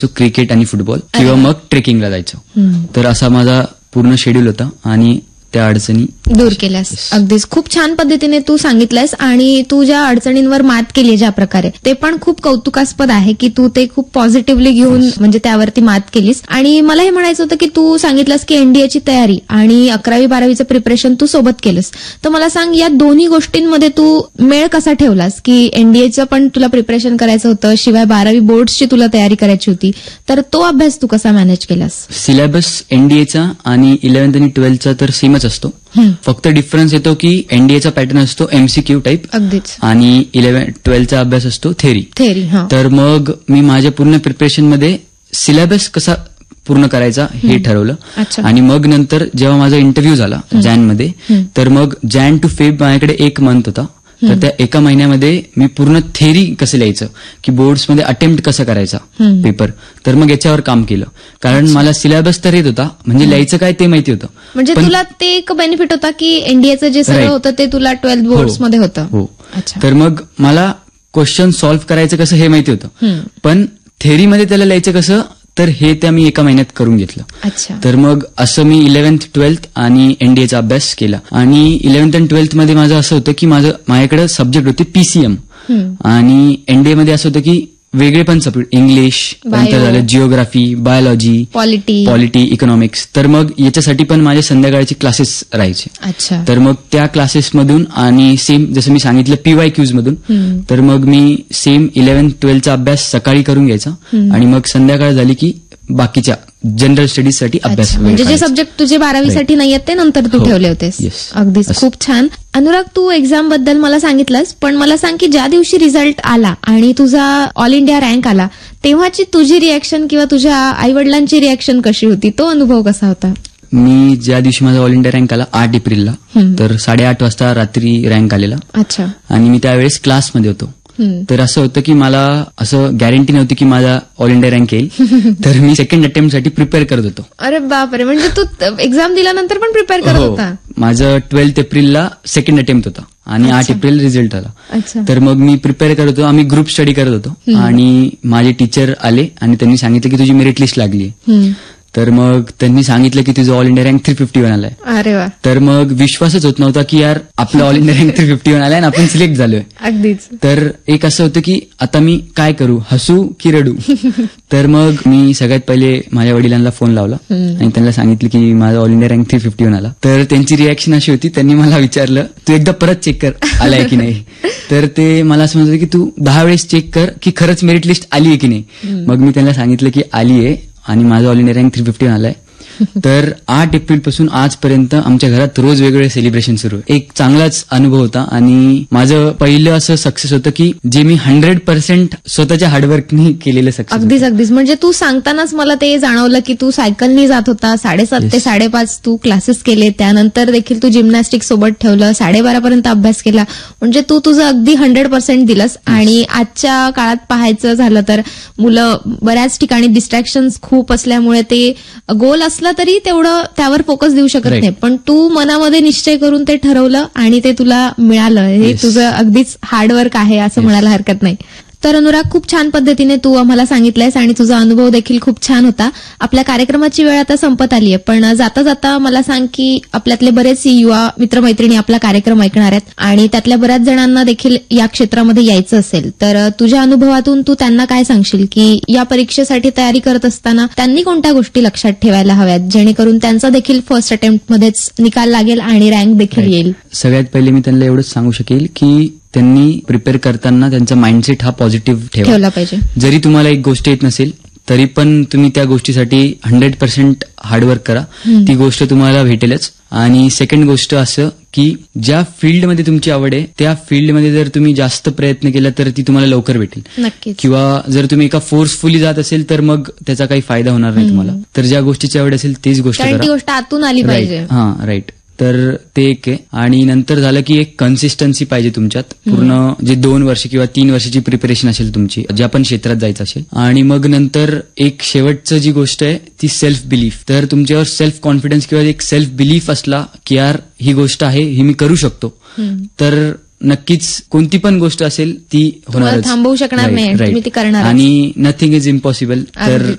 Cricket आणि football किंवा मग ट्रेकिंगला जायचो. तर असा माझा पूर्ण शेड्यूल होता आणि त्या अडचणी दूर केल्यास. अगदीच खूप छान पद्धतीने तू सांगितलंयस आणि तू ज्या अडचणींवर मात केली ज्या प्रकारे ते पण खूप कौतुकास्पद आहे की तू ते खूप पॉझिटिव्हली घेऊन म्हणजे त्यावरती मात केलीस. आणि मला हे म्हणायचं होतं की तू सांगितलंस की एनडीएची तयारी आणि 11वी-12वीचं प्रिपरेशन तू सोबत केलंस. तर मला सांग या दोन्ही गोष्टींमध्ये तू मेळ कसा ठेवलास की एनडीएचं पण तुला प्रिपरेशन करायचं होतं शिवाय 12वी बोर्ड्सची तुला तयारी करायची होती, तर तो अभ्यास तू कसा मॅनेज केलास? सिलेबस एनडीएचा आणि 11th आणि 12thचा तर सेमच असतो. फक्त डिफरन्स येतो की एनडीएचा पॅटर्न असतो एमसीक्यू टाईप अगदीच आणि 11-12चा अभ्यास असतो थेरी. तर मग मी माझ्या पूर्ण प्रिपरेशनमध्ये सिलेबस कसा पूर्ण करायचा हे ठरवलं. आणि मग नंतर जेव्हा माझा इंटरव्ह्यू झाला जॅनमध्ये, तर मग जॅन टू फेब माझ्याकडे 1 मंथ होता. तर त्या 1 महिन्यामध्ये मी पूर्ण थेरी कसं लिहायचं की बोर्ड्समध्ये अटेम्प्ट कसं करायचा पेपर, तर मग याच्यावर काम केलं. कारण मला सिलेबस तर येत होता, म्हणजे लिहायचं काय ते माहिती होतं. म्हणजे तुला ते एक बेनिफिट होता की एनडीएचं जे सगळं होतं ते तुला 12th बोर्ड्समध्ये होतं. हो. तर मग मला क्वेश्चन सॉल्व्ह करायचं कसं हे माहिती होतं, पण थेरीमध्ये त्याला लिहायचं कसं तर हे त्या मी 1 महिन्यात करून घेतलं. तर मग असं मी 11th, 12th आणि एनडीएचा अभ्यास केला. आणि 11th आणि 12th मध्ये माझं असं होतं की माझ्याकडे सब्जेक्ट होते पीसीएम आणि एनडीए असं होतं की वेगळे पण सब्जेक्ट, इंग्लिश, नंतर झालं जिओग्राफी, बायोलॉजी, पॉलिटी, इकॉनॉमिक्स. तर मग याच्यासाठी पण माझे संध्याकाळचे क्लासेस राहायचे. तर मग त्या क्लासेसमधून आणि सेम जसं मी सांगितलं पीवायक्यूज मधून, तर मग मी सेम 11th, 12thचा अभ्यास सकाळी करून घ्यायचा आणि मग संध्याकाळ झाली की बाकीच्या जनरल स्टडीज साठी अभ्यास. म्हणजे जे सब्जेक्ट तुझे 12वीसाठी नाही आहेत ते नंतर तू ठेवले होतेस. अगदीच खूप छान. अनुराग, तू एक्झाम बद्दल मला सांगितलंस, पण मला सांग की ज्या दिवशी रिझल्ट आला आणि तुझा ऑल इंडिया रँक आला तेव्हाची तुझी रिॲक्शन किंवा तुझ्या आई वडिलांची रिॲक्शन कशी होती? तो अनुभव कसा होता? मी ज्या दिवशी माझा ऑल इंडिया रँक आला 8 एप्रिलला, तर 8:30 वाजता रात्री रँक आलेला. आणि मी त्यावेळेस क्लासमध्ये होतो. तर असं होतं की मला असं गॅरंटी नव्हती की माझा ऑल इंडिया रँक येईल. तर मी सेकंड अटेम्प्टसाठी प्रिपेअर करत होतो. अरे बापरे, म्हणजे तू एक्झाम दिल्यानंतर पण प्रिपेअर करत होता? माझं 12th एप्रिलला सेकंड अटेम्प्ट होता आणि 8 एप्रिल रिझल्ट आला. तर मग मी प्रिपेअर करत होतो, आम्ही ग्रुप स्टडी करत होतो आणि माझे टीचर आले आणि त्यांनी सांगितलं की तुझी मेरिट लिस्ट लागली. तर मग त्यांनी सांगितलं की तुझं ऑल इंडिया रँक 351 आलाय. अरे वा. तर मग विश्वासच होत नव्हता की यार आपलं ऑल इंडिया रँक 351 आलाय आणि आपण सिलेक्ट झालोय. अगदीच. तर एक असं होतं की आता मी काय करू, हसू की रडू. तर मग मी सगळ्यात पहिले माझ्या वडिलांना फोन लावला आणि त्यांना सांगितलं की माझा ऑल इंडिया रँक 351 आला. तर त्यांची रिॲक्शन अशी होती, त्यांनी मला विचारलं तू एकदा परत चेक कर आलाय की नाही. तर ते मला असं म्हणत होते की तू 10 वेळेस चेक कर की खरंच मेरिट लिस्ट आली आहे की नाही. मग मी त्यांना सांगितलं की आली आहे आणि माझा ऑल इंडिया रँक 351 आलाय. तर 8 एप्रिल पासून आजपर्यंत आमच्या घरात रोज वेगवेगळे सेलिब्रेशन सुरू आहे. एक चांगलाच अनुभव होता आणि माझं पहिलं असं सक्सेस होतं की जे मी 100% स्वतःच्या हार्डवर्कनी केलेलं सक्सेस. अगदीच. म्हणजे तू सांगतानाच मला ते जाणवलं की तू सायकलनी जात होता, 7:30 ते 5:30 तू क्लासेस केले, त्यानंतर देखील तू जिम्नॅस्टिक सोबत ठेवलं, 12:30 पर्यंत अभ्यास केला. म्हणजे तू तुझं अगदी 100% दिलंस. आणि आजच्या काळात पाहायचं झालं तर मुलं बऱ्याच ठिकाणी डिस्ट्रॅक्शन्स खूप असल्यामुळे ते गोल असलं तरी तेवढं त्यावर फोकस देऊ शकत नाही, पण तू मनामध्ये निश्चय करून ते ठरवलं आणि ते तुला मिळालं. हे तुझं अगदीच हार्डवर्क आहे असं म्हणायला हरकत नाही. तर अनुराग, खूप छान पद्धतीने तू आम्हाला सांगितलंयस आणि तुझा अनुभव देखील खूप छान होता. आपल्या कार्यक्रमाची वेळ आता संपत आलीये, पण जाता जाता मला सांग की आपल्यातले बरेच युवा मित्रमैत्रिणी आपला कार्यक्रम ऐकणार आहेत आणि त्यातल्या बऱ्याच जणांना देखील या क्षेत्रामध्ये यायचं असेल, तर तुझ्या अनुभवातून तू त्यांना काय सांगशील की या परीक्षेसाठी तयारी करत असताना त्यांनी कोणत्या गोष्टी लक्षात ठेवायला हव्यात जेणेकरून त्यांचा देखील फर्स्ट अटेम्प्टमध्येच निकाल लागेल आणि रँक देखील येईल? सगळ्यात पहिले मी त्यांना एवढंच सांगू शकेल की त्यांनी प्रिपेअर करताना त्यांचा माइंडसेट हा पॉझिटिव्ह ठेवला पाहिजे. जरी तुम्हाला एक गोष्ट येत नसेल तरी पण तुम्ही त्या गोष्टीसाठी 100% हार्डवर्क करा, ती गोष्ट तुम्हाला भेटेलच. आणि सेकंड गोष्ट असं की ज्या फील्डमध्ये तुमची आवड आहे त्या फील्डमध्ये जर तुम्ही जास्त प्रयत्न केला तर ती तुम्हाला लवकर भेटेल. नक्कीच. किंवा जर तुम्ही एका फोर्सफुली जात असेल तर मग त्याचा काही फायदा होणार नाही तुम्हाला. तर ज्या गोष्टीची आवड असेल तीच गोष्ट करा. ती गोष्ट आतून आली पाहिजे. राईट. तर ते एक आहे. आणि नंतर झालं की एक कन्सिस्टन्सी पाहिजे तुमच्यात. पूर्ण जे 2 वर्ष किंवा 3 वर्षाची प्रिपरेशन असेल तुमची, ज्या पण क्षेत्रात जायचं असेल. आणि मग नंतर एक शेवटचं जी गोष्ट आहे ती सेल्फ बिलीफ. तर तुमच्यावर सेल्फ कॉन्फिडन्स किंवा एक सेल्फ बिलीफ असला की यार ही गोष्ट आहे, ही मी करू शकतो, तर नक्कीच कोणती पण गोष्ट असेल ती होणार, थांबवू शकणार नाही, तुम्ही ती करणार. आणि नथिंग इज इम्पॉसिबल. तर